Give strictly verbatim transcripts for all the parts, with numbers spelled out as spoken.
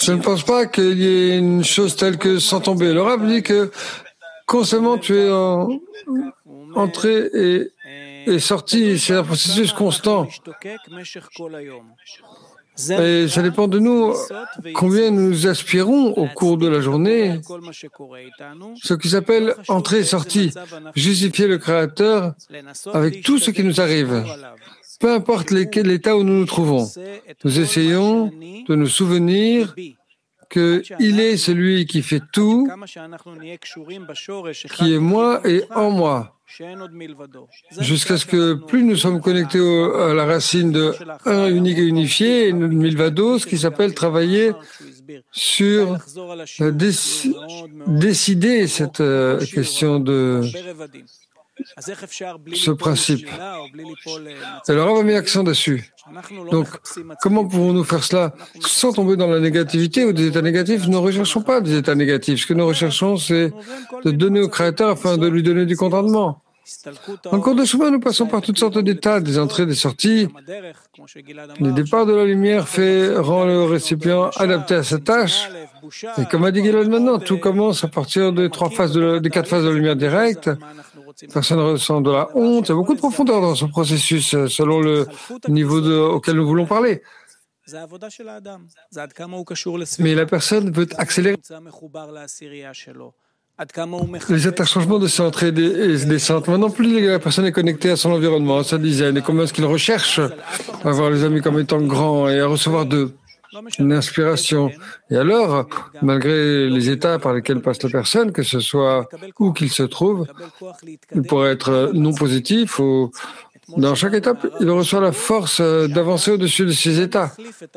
Je ne pense pas qu'il y ait une chose telle que sans tomber. Le Rav dit que constamment tu es en entrée et, et sortie, c'est un processus constant. Et ça dépend de nous combien nous aspirons au cours de la journée, ce qui s'appelle entrée et sortie, justifier le Créateur avec tout ce qui nous arrive. Peu importe l'état où nous nous trouvons, nous essayons de nous souvenir qu'il est celui qui fait tout, qui est moi et en moi, jusqu'à ce que plus nous sommes connectés au, à la racine de un unique et unifié, et milvado, ce qui s'appelle travailler sur euh, déc- décider cette euh, question de ce principe. Alors, on va mettre l'accent dessus. Donc, comment pouvons-nous faire cela sans tomber dans la négativité ou des états négatifs? Nous ne recherchons pas des états négatifs. Ce que nous recherchons, c'est de donner au Créateur afin de lui donner du contentement. En cours de chemin, nous passons par toutes sortes d'états, des entrées, des sorties. Le départ de la lumière fait, rend le récipient adapté à sa tâche. Et comme a dit Gilad maintenant, tout commence à partir des trois phases de, des quatre phases de lumière directe. Personne ressent de la honte. Il y a beaucoup de profondeur dans ce processus, selon le niveau de, auquel nous voulons parler. Mais la personne veut accélérer les interchangements de ces entrées et des descentes. Maintenant, plus la personne est connectée à son environnement, à sa dizaine, et comment est-ce qu'il recherche à voir les amis comme étant grands et à recevoir d'eux une inspiration. Et alors, malgré les états par lesquels passe la personne, que ce soit où qu'il se trouve, il pourrait être non positif ou dans chaque étape, il reçoit la force d'avancer au-dessus de ces états.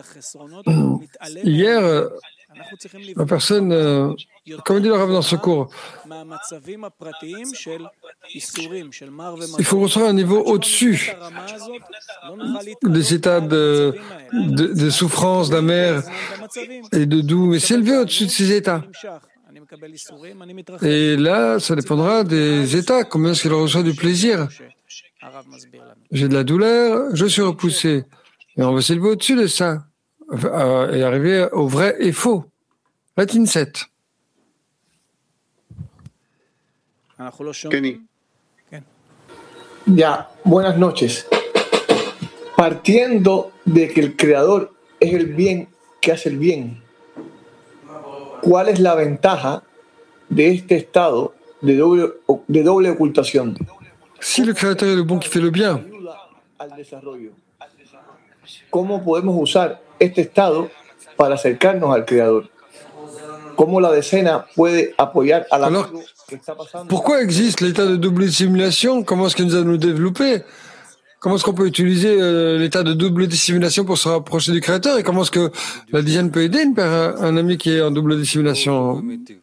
Hier, la personne, euh, comme dit le Rav dans ce cours, il faut construire un niveau au-dessus des états de, de, de souffrance, d'amer et de doux, mais s'élever au-dessus de ces états. Et là, ça dépendra des états, combien est-ce qu'il reçoit du plaisir. J'ai de la douleur, je suis repoussé. Et on va s'élever au-dessus de ça et arriver au vrai et faux. Latin sept. Kenny. Ya, buenas noches. Partiendo de que el Creador es el bien que hace el bien, ¿cuál es la ventaja de este estado de doble, de doble ocultación? Si le Créateur est le bon qui fait le bien, ¿cómo podemos usar este estado para acercarnos al Creador? ¿Cómo la decena puede apoyar a la... Alors, pourquoi existe l'état de double dissimulation? Comment est-ce qu'il nous a nous développé? Comment est-ce qu'on peut utiliser euh, l'état de double dissimulation pour se rapprocher du Créateur? Et comment est-ce que la dizaine peut aider une, un, un ami qui est en double dissimulation?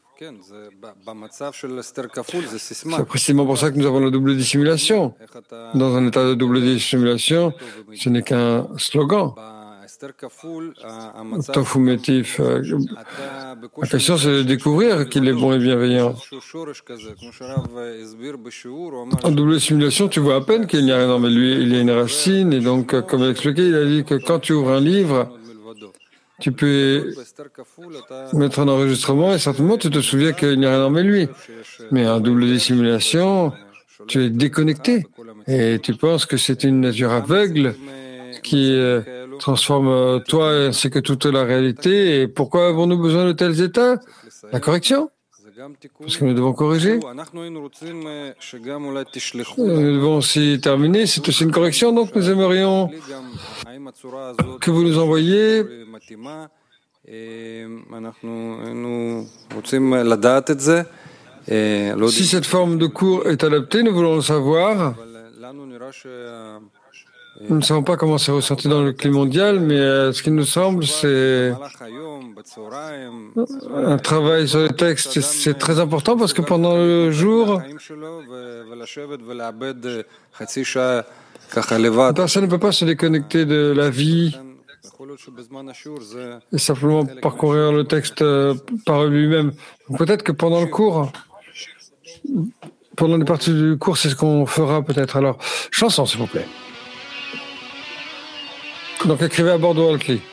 C'est précisément pour ça que nous avons la double dissimulation. Dans un état de double dissimulation, ce n'est qu'un slogan. Tofu Métif. La question, c'est de découvrir qu'il est bon et bienveillant. En double simulation, tu vois à peine qu'il n'y a rien dans lui. Il y a une racine, et donc, comme il a expliqué, il a dit que quand tu ouvres un livre, tu peux mettre un enregistrement et certainement tu te souviens qu'il n'y a rien dans lui. Mais en double dissimulation, tu es déconnecté et tu penses que c'est une nature aveugle qui euh, transforme toi ainsi que toute la réalité. Et pourquoi avons-nous besoin de tels états? La correction, parce que nous devons corriger. Nous devons aussi terminer. C'est aussi une correction, donc nous aimerions que vous nous envoyiez si cette forme de cours est adaptée. Nous voulons le savoir. Nous ne savons pas comment c'est ressenti dans le climat mondial, mais euh, ce qui nous semble, c'est un travail sur le texte. C'est très important parce que pendant le jour, la personne ne peut pas se déconnecter de la vie et simplement parcourir le texte par lui-même. Peut-être que pendant le cours, pendant les parties du cours, c'est ce qu'on fera peut-être. Alors, chanson, s'il vous plaît. Donc écrivez à Bordeaux Alcli.